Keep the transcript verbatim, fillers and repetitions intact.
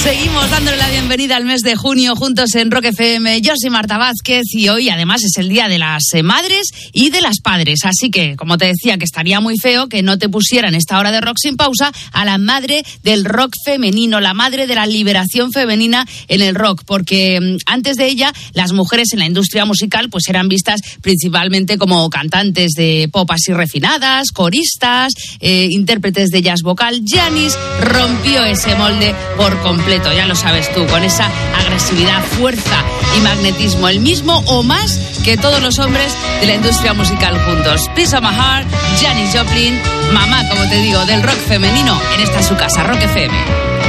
Seguimos dándole la bienvenida al mes de junio juntos en Rock F M. Yo soy Marta Vázquez y hoy además es el día de las madres y de las padres. Así que, como te decía, que estaría muy feo que no te pusieran esta hora de rock sin pausa a la madre del rock femenino, la madre de la liberación femenina en el rock. Porque antes de ella, las mujeres en la industria musical pues eran vistas principalmente como cantantes de pop así refinadas, coristas, eh, intérpretes de jazz vocal. Janis rompió ese molde por completo. Ya lo sabes tú, con esa agresividad, fuerza y magnetismo, el mismo o más que todos los hombres de la industria musical juntos. Piece of My Heart, Janis Joplin, mamá, como te digo, del rock femenino en esta su casa, Rock F M.